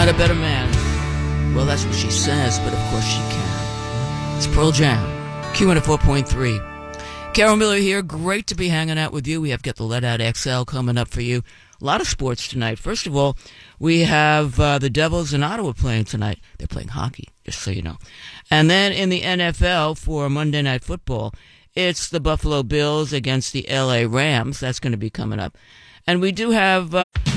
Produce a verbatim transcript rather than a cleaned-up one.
find a better man. Well, that's what she says, but of course she can. It's Pearl Jam, Q one oh four point three. Carol Miller here. Great to be hanging out with you. We have Get the Let Out X L coming up for you. A lot of sports tonight. First of all, we have uh, the Devils in Ottawa playing tonight. They're playing hockey, just so you know. And then in the N F L for Monday Night Football, it's the Buffalo Bills against the L A Rams. That's going to be coming up. And we do have... Uh